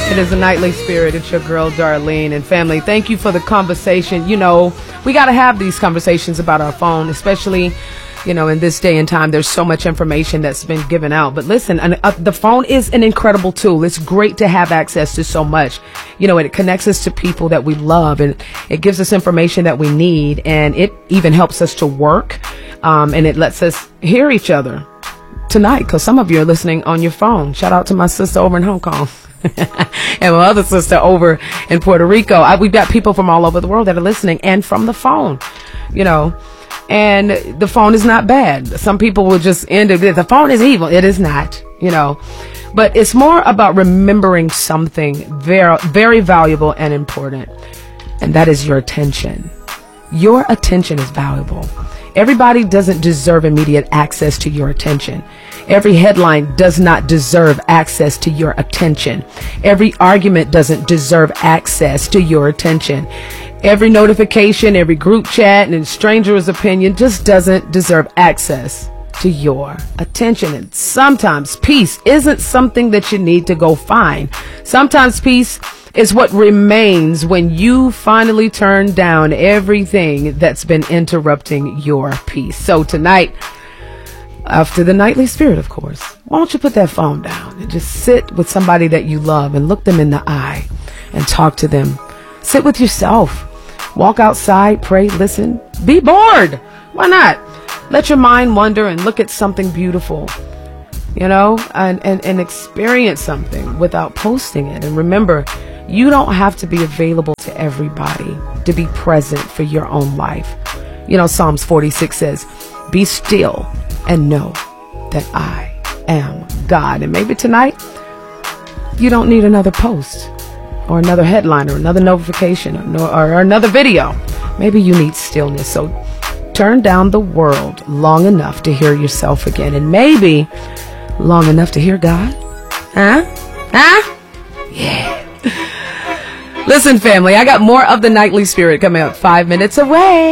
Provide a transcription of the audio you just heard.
It is a Nightly Spirit. It's your girl, Darlene, and family. Thank you for the conversation. You know, we got to have these conversations about our phone, especially, you know, in this day and time. There's so much information that's been given out. But listen, the phone is an incredible tool. It's great to have access to so much. You know, it connects us to people that we love, and it gives us information that we need, and it even helps us to work, and it lets us hear each other tonight, because some of you are listening on your phone. Shout out to my sister over in Hong Kong. And my other sister over in Puerto Rico. We've got people from all over the world that are listening, and from the phone, you know. And the phone is not bad. Some people will just end it. The phone is evil. It is not, you know. But it's more about remembering something very, very valuable and important. And that is your attention. Your attention is valuable. Everybody doesn't deserve immediate access to your attention. Every headline does not deserve access to your attention. Every argument doesn't deserve access to your attention. Every notification, every group chat, and stranger's opinion just doesn't deserve access to your attention. And sometimes peace isn't something that you need to go find. Sometimes peace is what remains when you finally turn down everything that's been interrupting your peace. So tonight, after the Nightly Spirit, of course, why don't you put that phone down and just sit with somebody that you love and look them in the eye and talk to them. Sit with yourself. Walk outside, pray, listen. Be bored. Why not? Let your mind wander and look at something beautiful, you know, and experience something without posting it. And remember, you don't have to be available to everybody to be present for your own life. You know, Psalms 46 says, be still and know that I am God. And maybe tonight, you don't need another post or another headline or another notification or another video. Maybe you need stillness. So turn down the world long enough to hear yourself again, and maybe long enough to hear God. Yeah. Listen, family, I got more of the Nightly Spirit coming up 5 minutes away.